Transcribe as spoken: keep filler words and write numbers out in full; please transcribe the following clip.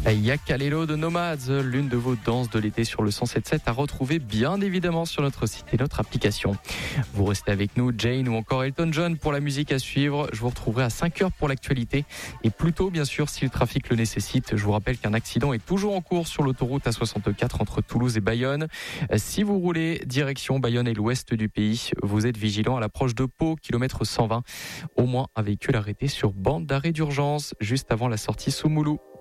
Yakalelo de Nomads, l'une de vos danses de l'été sur le cent sept sept à retrouver bien évidemment sur notre site et notre application. Vous restez avec nous, Jane ou encore Elton John pour la musique à suivre. Je vous retrouverai à cinq heures pour l'actualité et plus tôt bien sûr si le trafic le nécessite. Je vous rappelle qu'un accident est toujours en cours sur l'autoroute A soixante-quatre entre Toulouse et Bayonne. Si vous roulez direction Bayonne et l'ouest du pays, vous êtes vigilant à l'approche de Pau, kilomètre cent vingt. Au moins un véhicule arrêté sur bande d'arrêt d'urgence juste avant la sortie Soumoulou.